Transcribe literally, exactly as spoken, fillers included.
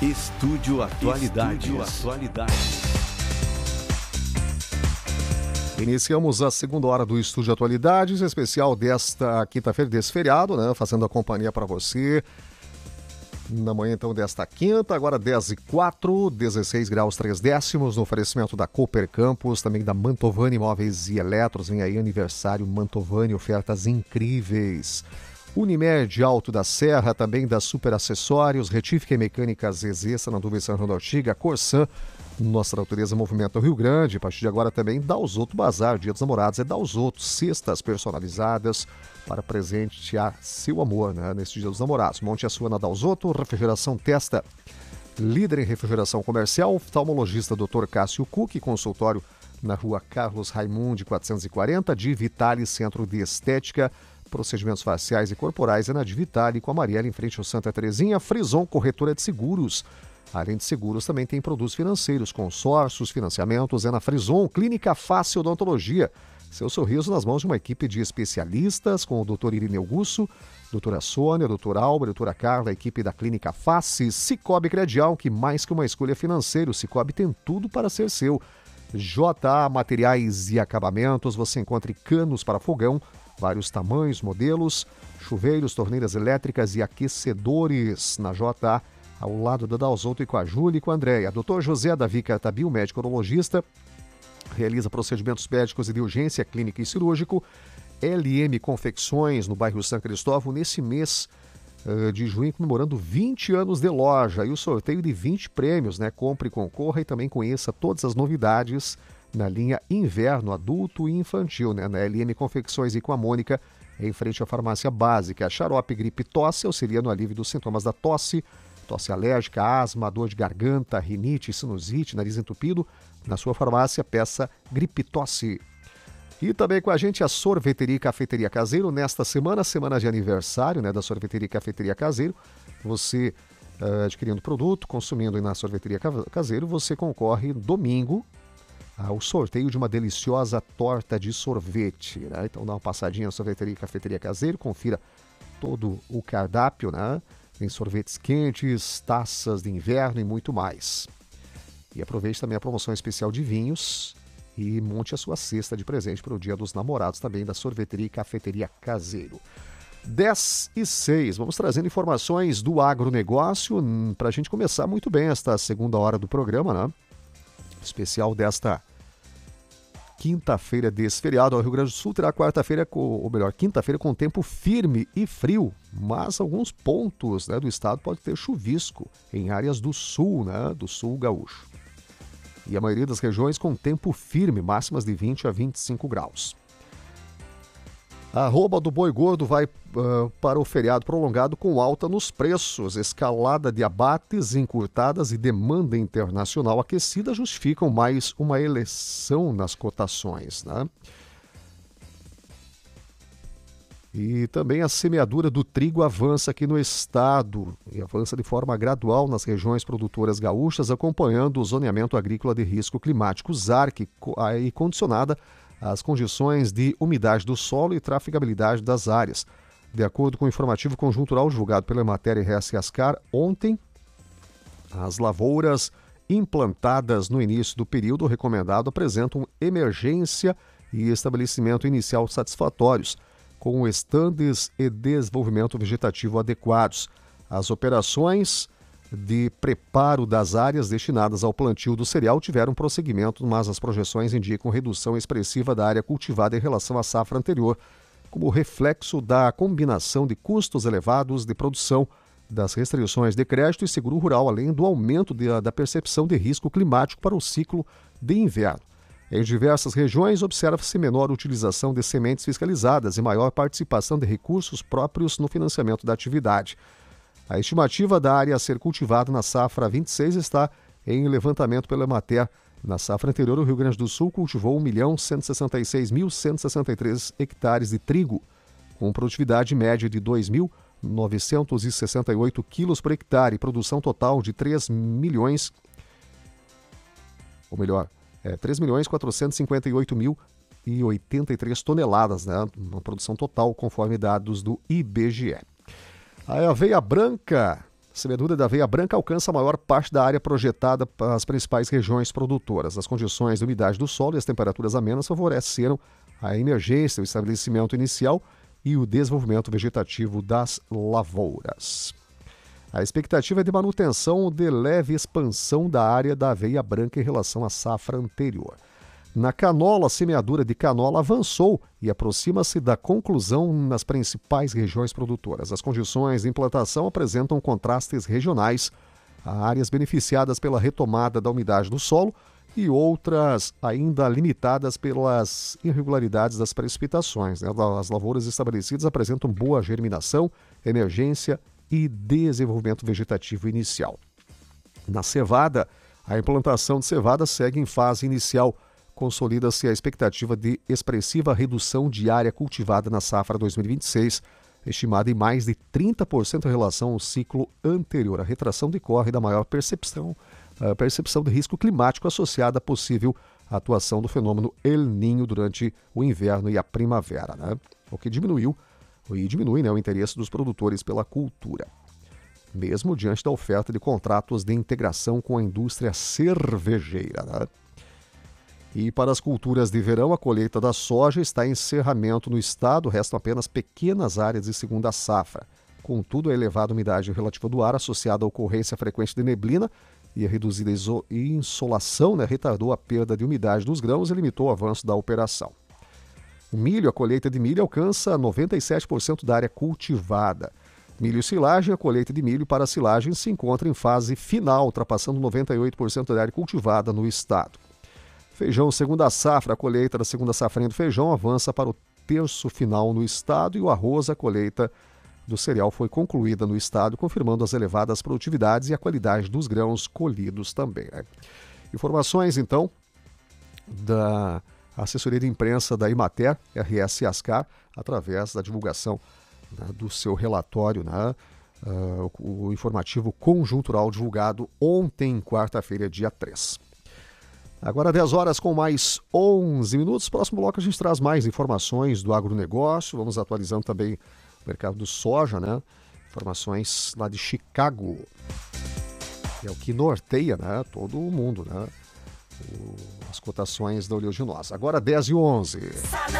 Estúdio Atualidades. Estúdio Atualidades. Iniciamos a segunda hora do Estúdio Atualidades, especial desta quinta-feira, desse feriado, né? Fazendo a companhia para você. Na manhã, então, desta quinta, agora dez e quatro, dezesseis graus três décimos, no oferecimento da Cooper Campus, também da Mantovani Móveis e Eletros. Vem aí aniversário Mantovani, ofertas incríveis. Unimed Alto da Serra, também da Super Acessórios, Retífica e Mecânica Zezé, Sananduva São João da Ortiga, Corsã, Nossa Natureza Movimento Rio Grande. A partir de agora também Dalzotto Bazar, Dia dos Namorados é Dalzotto, cestas personalizadas para presentear seu amor, né, neste Dia dos Namorados. Monte a sua na Dalzotto. Refrigeração Testa, líder em refrigeração comercial, oftalmologista doutor Cássio Cook, consultório na rua Carlos Raimundi quatrocentos e quarenta, de Vitale Centro de Estética, procedimentos faciais e corporais é na de Vitale, com a Mariela em frente ao Santa Terezinha. Frison, corretora de seguros. Além de seguros, também tem produtos financeiros, consórcios, financiamentos, é na Frison. Clínica Fácil Odontologia. Seu sorriso nas mãos de uma equipe de especialistas, com o doutor Irineu Gusso, doutora Sônia, doutor Álvaro, doutora Carla, a equipe da Clínica Face. Cicobi Credial, que mais que uma escolha financeira, o Cicobi tem tudo para ser seu. J A Materiais e Acabamentos, você encontra canos para fogão, vários tamanhos, modelos, chuveiros, torneiras elétricas e aquecedores na J A, ao lado da Dalzotto e com a Júlia e com a Andréia. doutor José Davi Cartabil, médico urologista, realiza procedimentos médicos e de urgência clínica e cirúrgico. L M Confecções, no bairro São Cristóvão, nesse mês uh, de junho, comemorando vinte anos de loja e o sorteio de vinte prêmios, né? Compre, concorra e também conheça todas as novidades na linha inverno, adulto e infantil, né? Na L M Confecções e com a Mônica, em frente à farmácia básica. Xarope Gripe Tosse auxilia no alívio dos sintomas da tosse, tosse alérgica, asma, dor de garganta, rinite, sinusite, nariz entupido. Na sua farmácia, peça Gripe Tosse. E também com a gente a Sorveteria e Cafeteria Caseiro, nesta semana, semana de aniversário, né, da Sorveteria e Cafeteria Caseiro. Você uh, adquirindo produto, consumindo na Sorveteria Caseiro, você concorre domingo ao sorteio de uma deliciosa torta de sorvete, né? Então dá uma passadinha na Sorveteria e Cafeteria Caseiro, confira todo o cardápio, né? Tem sorvetes quentes, taças de inverno e muito mais. E aproveite também a promoção especial de vinhos e monte a sua cesta de presente para o Dia dos Namorados também da Sorveteria e Cafeteria Caseiro. dez e seis, vamos trazendo informações do agronegócio para a gente começar muito bem esta segunda hora do programa, né? Especial desta quinta-feira desse feriado. O Rio Grande do Sul terá quarta-feira, ou melhor, quinta-feira com tempo firme e frio, mas alguns pontos, né, do estado pode ter chuvisco em áreas do sul, né, do sul gaúcho. E a maioria das regiões com tempo firme, máximas de vinte a vinte e cinco graus. A arroba do boi gordo vai uh, para o feriado prolongado com alta nos preços. Escalada de abates, encurtadas e demanda internacional aquecida justificam mais uma eleição nas cotações, né? E também a semeadura do trigo avança aqui no estado e avança de forma gradual nas regiões produtoras gaúchas, acompanhando o zoneamento agrícola de risco climático Z A R C, aí condicionada às condições de umidade do solo e trafegabilidade das áreas. De acordo com o informativo conjuntural divulgado pela Emater e R S Ascar, ontem, as lavouras implantadas no início do período recomendado apresentam emergência e estabelecimento inicial satisfatórios, com estandes e desenvolvimento vegetativo adequados. As operações de preparo das áreas destinadas ao plantio do cereal tiveram prosseguimento, mas as projeções indicam redução expressiva da área cultivada em relação à safra anterior, como reflexo da combinação de custos elevados de produção, das restrições de crédito e seguro rural, além do aumento de, da percepção de risco climático para o ciclo de inverno. Em diversas regiões, observa-se menor utilização de sementes fiscalizadas e maior participação de recursos próprios no financiamento da atividade. A estimativa da área a ser cultivada na safra vinte e seis está em levantamento pela Emater. Na safra anterior, o Rio Grande do Sul cultivou um milhão cento e sessenta e seis mil cento e sessenta e três hectares de trigo, com produtividade média de dois mil novecentos e sessenta e oito quilos por hectare e produção total de três milhões, ou melhor, é, três milhões quatrocentos e cinquenta e oito mil e oitenta e três toneladas, né? Uma produção total conforme dados do I B G E. A aveia branca A semeadura da aveia branca alcança a maior parte da área projetada para as principais regiões produtoras. As condições de umidade do solo e as temperaturas amenas favoreceram a emergência, o estabelecimento inicial e o desenvolvimento vegetativo das lavouras. A expectativa é de manutenção de leve expansão da área da aveia branca em relação à safra anterior. Na canola, a semeadura de canola avançou e aproxima-se da conclusão nas principais regiões produtoras. As condições de implantação apresentam contrastes regionais. Há áreas beneficiadas pela retomada da umidade do solo e outras ainda limitadas pelas irregularidades das precipitações. As lavouras estabelecidas apresentam boa germinação, emergência e desenvolvimento vegetativo inicial. Na cevada, a implantação de cevada segue em fase inicial. Consolida-se a expectativa de expressiva redução de área cultivada na safra dois mil e vinte e seis, estimada em mais de trinta por cento em relação ao ciclo anterior. A retração decorre da maior percepção, a percepção de risco climático associada à possível atuação do fenômeno El Niño durante o inverno e a primavera, né? O que diminuiu e diminui né, o interesse dos produtores pela cultura, mesmo diante da oferta de contratos de integração com a indústria cervejeira, né? E para as culturas de verão, a colheita da soja está em encerramento no estado, restam apenas pequenas áreas de segunda safra. Contudo, a elevada umidade relativa do ar, associada à ocorrência frequente de neblina e a reduzida insolação, né, retardou a perda de umidade dos grãos e limitou o avanço da operação. O milho, a colheita de milho alcança noventa e sete por cento da área cultivada. Milho e silagem, a colheita de milho para a silagem se encontra em fase final, ultrapassando noventa e oito por cento da área cultivada no estado. Feijão segunda safra, a colheita da segunda safrinha do feijão avança para o terço final no estado e o arroz, a colheita do cereal foi concluída no estado, confirmando as elevadas produtividades e a qualidade dos grãos colhidos também, né? Informações, então, da assessoria de imprensa da Imater, R S Ascar, através da divulgação, né, do seu relatório, né, uh, o, o informativo conjuntural divulgado ontem, quarta-feira, dia três. Agora dez horas com mais onze minutos. Próximo bloco a gente traz mais informações do agronegócio. Vamos atualizando também o mercado do soja, né? Informações lá de Chicago. É o que norteia, né, todo o mundo, né? O, as cotações da oleaginosa. Agora dez e onze.